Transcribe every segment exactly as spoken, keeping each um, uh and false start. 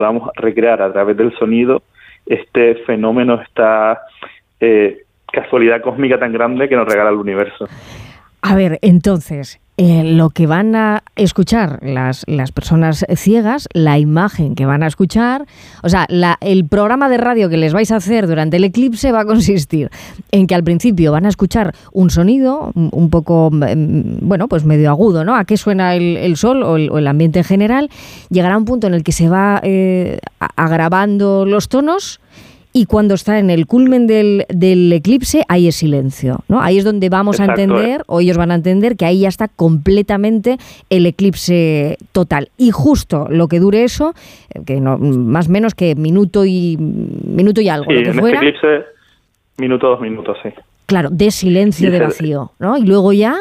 podamos recrear a través del sonido este fenómeno, esta eh, casualidad cósmica tan grande que nos regala el universo. A ver, entonces, eh, lo que van a escuchar las, las personas ciegas, la imagen que van a escuchar, o sea, la, el programa de radio que les vais a hacer durante el eclipse va a consistir en que al principio van a escuchar un sonido un, un poco, bueno, pues medio agudo, ¿no? ¿A qué suena el, el sol o el, o el ambiente en general? Llegará un punto en el que se va eh, agravando los tonos. Y cuando está en el culmen del, del eclipse, ahí es silencio, ¿no? Ahí es donde vamos Exacto. a entender, o ellos van a entender, que ahí ya está completamente el eclipse total. Y justo lo que dure eso, que no más o menos que minuto y minuto y algo, sí, lo que en fuera. Este eclipse, minuto, dos minutos, sí. Claro, de silencio, y de vacío, ¿no? Y luego ya...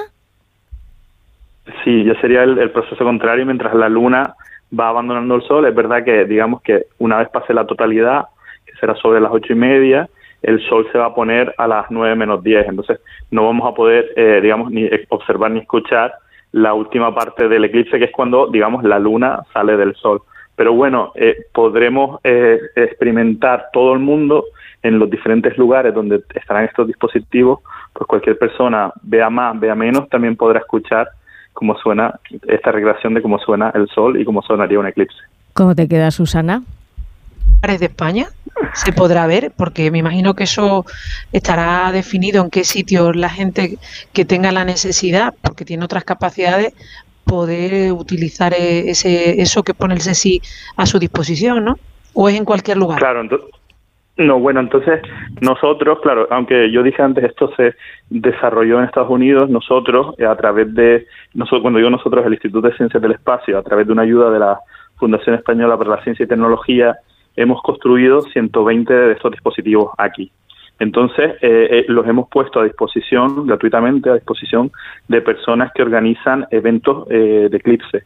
Sí, ya sería el, el proceso contrario, mientras la luna va abandonando el sol. Es verdad que, digamos que una vez pase la totalidad, será sobre las ocho y media, el sol se va a poner a las nueve menos diez, entonces no vamos a poder, eh, digamos, ni observar ni escuchar la última parte del eclipse, que es cuando, digamos, la luna sale del sol. Pero bueno, eh, podremos eh, experimentar todo el mundo en los diferentes lugares donde estarán estos dispositivos, pues cualquier persona, vea más, vea menos, también podrá escuchar cómo suena esta recreación de cómo suena el sol y cómo sonaría un eclipse. ¿Cómo te queda, Susana? ¿De España se podrá ver? Porque me imagino que eso estará definido en qué sitios la gente que tenga la necesidad, porque tiene otras capacidades, poder utilizar ese eso que pone el C S I a su disposición, ¿no? ¿O es en cualquier lugar? Claro, entonces, no, bueno, entonces nosotros, claro, aunque yo dije antes, esto se desarrolló en Estados Unidos, nosotros, a través de, nosotros, cuando digo nosotros, el Instituto de Ciencias del Espacio, a través de una ayuda de la Fundación Española para la Ciencia y Tecnología, hemos construido ciento veinte de estos dispositivos aquí. Entonces, eh, eh, los hemos puesto a disposición, gratuitamente, a disposición de personas que organizan eventos eh, de eclipse.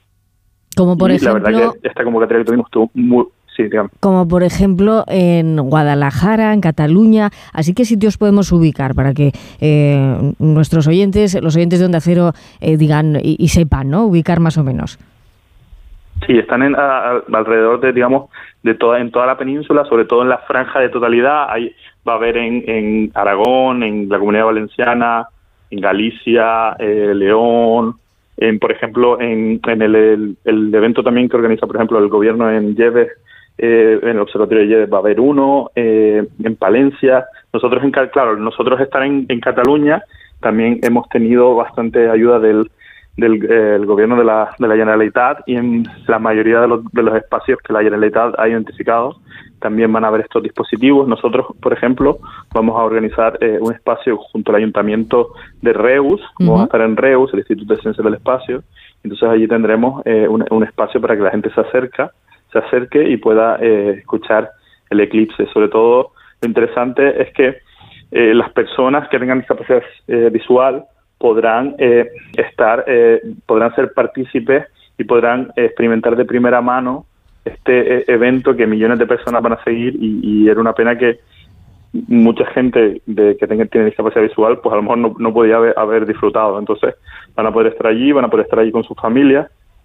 Como por y ejemplo... la verdad que esta convocatoria que tuvimos estuvo muy... Sí, digamos. Como por ejemplo en Guadalajara, en Cataluña. Así que sitios podemos ubicar para que eh, nuestros oyentes, los oyentes de Onda Cero, eh, digan y, y sepan, ¿no? Ubicar más o menos. Sí, están en, a, a, alrededor de, digamos, de toda en toda la península, sobre todo en la franja de totalidad. Hay, va a haber en, en Aragón, en la Comunidad Valenciana, en Galicia, eh, León, en, por ejemplo, en, en el, el, el evento también que organiza, por ejemplo, el gobierno en Lleves, eh, en el Observatorio de Lleves va a haber uno, eh, en Palencia. Nosotros, en claro, nosotros estar en, en Cataluña, también hemos tenido bastante ayuda del del eh, el gobierno de la, de la Generalitat, y en la mayoría de los, de los espacios que la Generalitat ha identificado también van a haber estos dispositivos. Nosotros, por ejemplo, vamos a organizar eh, un espacio junto al Ayuntamiento de Reus, uh-huh. Vamos a estar en Reus, el Instituto de Ciencias del Espacio, entonces allí tendremos eh, un, un espacio para que la gente se acerca, se acerque y pueda eh, escuchar el eclipse. Sobre todo, lo interesante es que eh, las personas que tengan discapacidad eh, visual podrán eh, estar, eh, podrán ser partícipes y podrán eh, experimentar de primera mano este eh, evento que millones de personas van a seguir, y, y era una pena que mucha gente de que tenga, tiene discapacidad visual, pues a lo mejor no, no podía haber, haber disfrutado. Entonces van a poder estar allí, van a poder estar allí con sus familias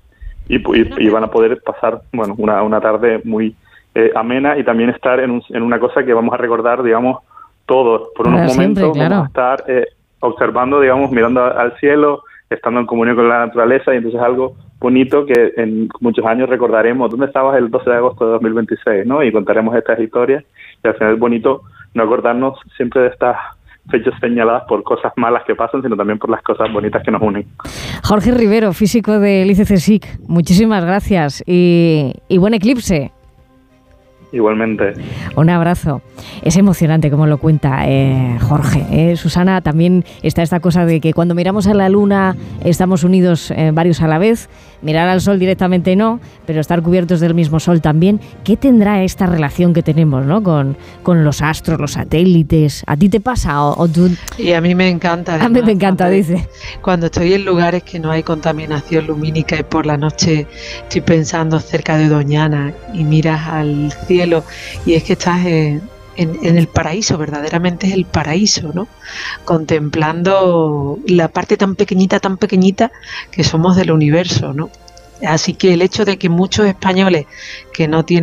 y, y, y van a poder pasar, bueno, una, una tarde muy eh, amena, y también estar en, un, en una cosa que vamos a recordar, digamos, todos por unos Para momentos siempre, claro. Vamos a estar eh, observando, digamos, mirando al cielo, estando en comunión con la naturaleza, y entonces algo bonito que en muchos años recordaremos. ¿Dónde estabas el doce de agosto de dos mil veintiséis? ¿No? Y contaremos estas historias, y al final es bonito no acordarnos siempre de estas fechas señaladas por cosas malas que pasan, sino también por las cosas bonitas que nos unen. Jorge Rivero, físico del I C C S I C, muchísimas gracias y, y buen eclipse. Igualmente. Un abrazo. Es emocionante como lo cuenta eh, Jorge. Eh. Susana, también está esta cosa de que cuando miramos a la luna estamos unidos eh, varios a la vez. Mirar al sol directamente no, pero estar cubiertos del mismo sol también. ¿Qué tendrá esta relación que tenemos, ¿no? con, con los astros, los satélites? ¿A ti te pasa? O, o tú... Y a mí me encanta. Además, a mí me encanta, dice. Cuando estoy en lugares que no hay contaminación lumínica y por la noche estoy pensando cerca de Doñana y miras al cielo y es que estás en, en, en el paraíso, verdaderamente es el paraíso, ¿no? Contemplando la parte tan pequeñita, tan pequeñita que somos del universo, ¿no? Así que el hecho de que muchos españoles que no tienen